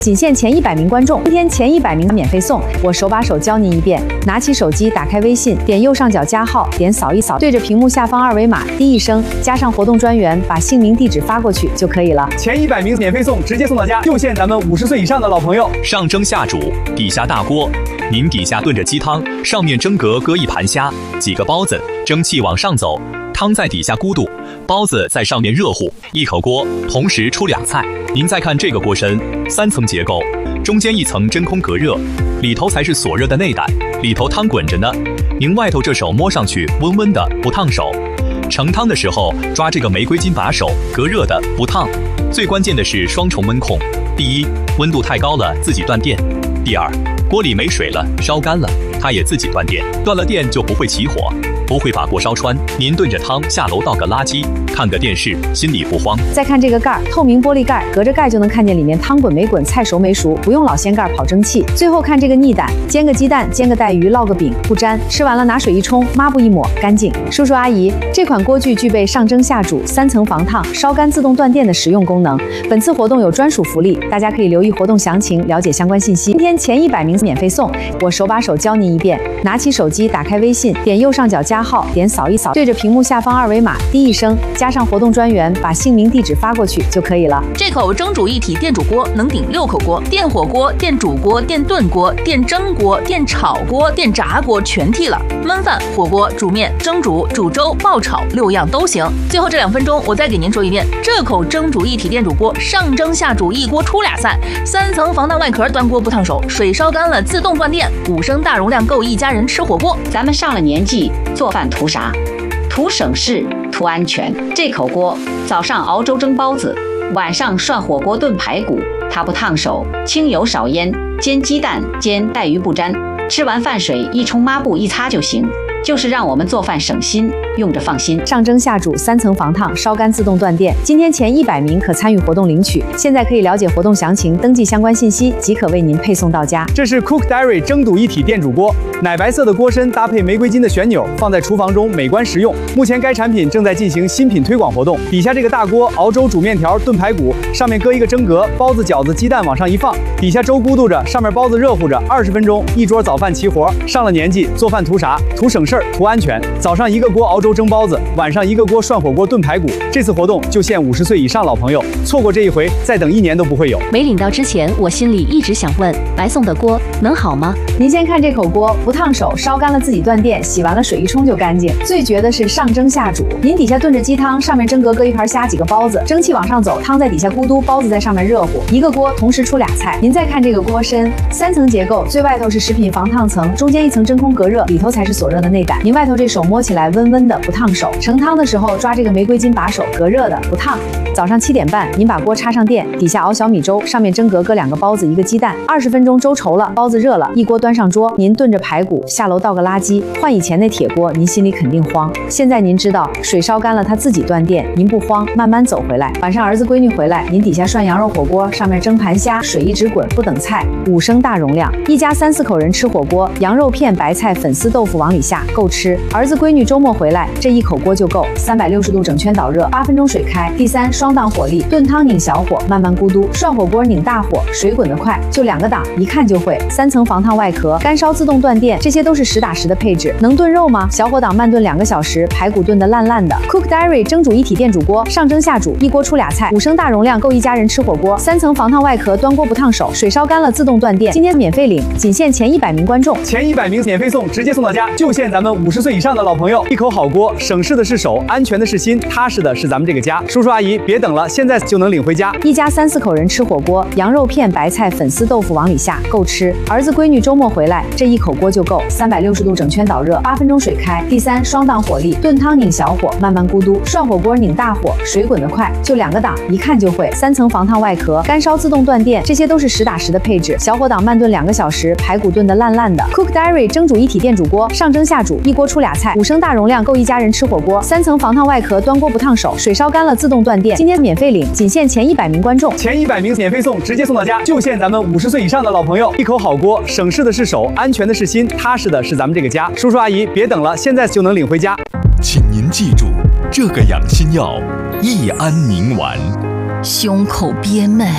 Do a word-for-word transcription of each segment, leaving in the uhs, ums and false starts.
仅限前一百名观众，今天前一百名免费送。我手把手教您一遍，拿起手机，打开微信，点右上角加号，点扫一扫，对着屏幕下方二维码，滴一声，加上活动专员，把姓名、地址发过去就可以了。 前一百名免费送，直接送到家，就限咱们五十岁以上的老朋友。 上蒸下煮，底下大锅，您底下炖着鸡汤，上面蒸格搁一盘虾，几个包子，蒸汽往上走，汤在底下咕嘟，包子在上面热乎，一口锅同时出俩菜。您再看这个锅身，三层结构，中间一层真空隔热，里头才是锁热的内胆，里头汤滚着呢。您外头这手摸上去温温的，不烫手。盛汤的时候抓这个玫瑰金把手，隔热的，不烫。最关键的是双重温控，第一，温度太高了自己断电；第二，锅里没水了，烧干了，它也自己断电。断了电就不会起火，不会把锅烧穿。您炖着汤下楼倒个垃圾，看个电视，心里不慌。 再看这个盖儿，透明玻璃盖，隔着盖就能看见里面汤滚没滚，菜熟没熟，不用老掀盖跑蒸汽。最后看这个逆胆，煎个鸡蛋，煎个带鱼，烙个饼，不粘。吃完了拿水一冲，抹布一抹，干净。叔叔阿姨，这款锅具具备上蒸下煮、三层防烫、烧干自动断电的实用功能。本次活动有专属福利，大家可以留意活动详情，了解相关信息。今天前一百名免费送，我手把手教您一遍，拿起手机，打开微信，点右上角加号，点扫一扫，对着屏幕下方二维码，滴一声，加上活动专员，把姓名、地址发过去就可以了。 这口蒸煮一体电煮锅能顶六口锅，电火锅、电煮锅、电炖锅、电蒸锅、电炒锅、电炸锅全替了，焖饭、火锅、煮面、蒸煮、煮粥、爆炒六样都行。最后这两分钟，我再给您说一遍，这口蒸煮一体电煮锅上蒸下煮一锅出俩菜，三层防弹外壳，端锅不烫手，水烧干了自动断电，五升大容量够一家人吃火锅。 咱们上了年纪，做饭图啥？图省事，图安全。这口锅早上熬粥蒸包子，晚上涮火锅炖排骨，它不烫手，清油少烟，煎鸡蛋煎带鱼不粘，吃完饭水一冲抹布一擦就行，就是让我们做饭省心，用着放心。 上蒸下煮，三层防烫，烧干自动断电。今天前一百名可参与活动领取。现在可以了解活动详情，登记相关信息，即可为您配送到家。 这是 Cook Diary 蒸煮一体电煮锅，奶白色的锅身搭配玫瑰金的旋钮，放在厨房中美观实用。目前该产品正在进行新品推广活动。底下这个大锅熬粥、煮面条、炖排骨，上面搁一个蒸格，包子、饺子、鸡蛋往上一放，底下粥咕嘟着，上面包子热乎着，二十分钟一桌早饭齐活。上了年纪，做饭图啥？图省事儿，图安全。早上一个锅熬粥蒸包子，晚上一个锅涮火锅炖排骨。这次活动就限五十岁以上老朋友，错过这一回，再等一年都不会有。 没领到之前，我心里一直想问，白送的锅能好吗？ 您先看这口锅，不烫手，烧干了自己断电，洗完了水一冲就干净。最绝的是上蒸下煮，您底下炖着鸡汤，上面蒸格搁一盘虾，几个包子，蒸汽往上走，汤在底下咕嘟，包子在上面热乎，一个锅同时出俩菜。您再看这个锅身，三层结构，最外头是食品防烫层，中间一层真空隔热，里头才是锁热的内胆。您外头这手摸起来温温的，不烫手。盛汤的时候抓这个玫瑰金把手，隔热的，不烫。早上七点半，您把锅插上电，底下熬小米粥，上面蒸格搁两个包子，一个鸡蛋，二十分钟粥稠了，包子热了，一锅端上桌，您炖着排骨，下楼倒个垃圾。换以前那铁锅，您心里肯定慌。现在您知道，水烧干了它自己断电，您不慌，慢慢走回来。晚上儿子闺女回来，您底下涮羊肉火锅，上面蒸盘虾，水一直滚，不等菜，五升大容量，一家三四口人吃火锅，羊肉片、白菜、粉丝豆腐往里下，够吃。儿子闺女周末回来，这一口锅就够。三百六十度整圈导热，八分钟水开。第三，双档火力，炖汤拧小火，慢慢咕嘟；涮火锅拧大火，水滚得快，就两个档，一看就会。三层防烫外壳，干烧自动断电，这些都是实打实的配置。能炖肉吗？小火档慢炖两个小时，排骨炖得烂烂的。Cook Diary 蒸煮一体电煮锅，上蒸下煮，一锅出俩菜，五升大容量，够一家人吃火锅。三层防烫外壳，端锅不烫手，水烧干了自动断电。今天免费领，仅限前一百名观众。 前一百名免费送，直接送到家，就限咱们五十岁以上的老朋友。一口好锅，省事的是手，安全的是心，踏实的是咱们这个家。叔叔阿姨，别等了，现在就能领回家。 一家三四口人吃火锅，羊肉片、白菜、粉丝豆腐往里下，够吃。儿子闺女周末回来，这一口锅就够。三百六十度整圈导热，八分钟水开。第三，双档火力，炖汤拧小火，慢慢咕嘟；涮火锅拧大火，水滚得快，就两个档，一看就会。三层防烫外壳，干烧自动断电，这些都是实打实的配置。小火档慢炖两个小时，排骨炖得烂烂的。Cook Diary 蒸煮一体电煮锅，上蒸下煮，一锅出俩菜，五升大容量，够一家人吃火锅。三层防烫外壳，端锅不烫手，水烧干了自动断电。今天免费领，仅限前一百名观众。 前一百名免费送，直接送到家，就限咱们五十岁以上的老朋友。一口好锅，省事的是手，安全的是心，踏实的是咱们这个家。叔叔阿姨，别等了，现在就能领回家。 请您记住，这个养心药益安宁丸， 胸口憋闷，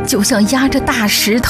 就像压着大石头。